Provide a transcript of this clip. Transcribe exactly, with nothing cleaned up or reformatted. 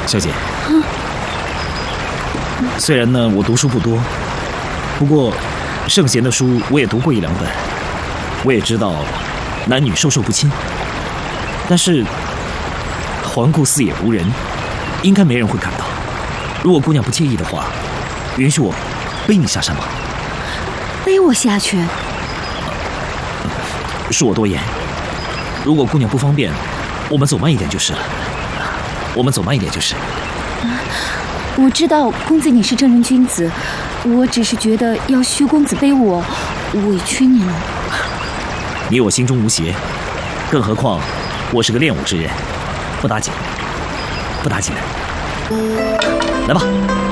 小姐，虽然呢我读书不多，不过圣贤的书我也读过一两本，我也知道男女授受不亲，但是环顾四野无人，应该没人会看到。如果姑娘不介意的话，允许我背你下山吧。 背我下去？ 恕我多言，如果姑娘不方便，我们走慢一点就是了。我们走慢一点就是。 啊，我知道公子你是正人君子，我只是觉得要薛公子背我，委屈你了。 你我心中无邪，更何况我是个练武之人，不打紧，不打紧的。来吧。